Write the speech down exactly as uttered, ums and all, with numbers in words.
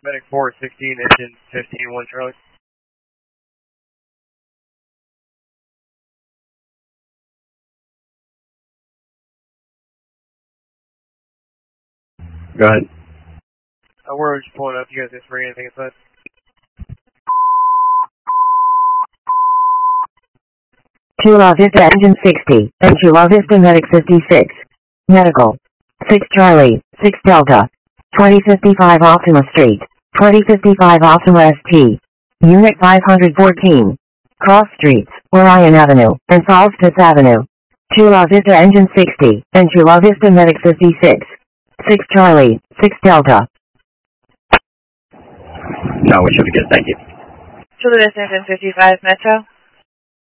Medic four sixteen, engine fifteen, one Charlie. Go ahead. Uh, we're just pulling up. You guys just bring anything inside? Chula Vista engine sixty, and Chula Vista medic fifty-six. Medical. six Charlie, six Delta. twenty fifty-five Optima Street. twenty fifty-five Optima S T. Unit five fourteen. Cross Streets, Orion Avenue, and Solstice Avenue. Chula Vista engine sixty, and Chula Vista medic fifty-six. six Charlie, six Delta. No, we should be good, thank you. Chula Vista engine fifty-five, Metro.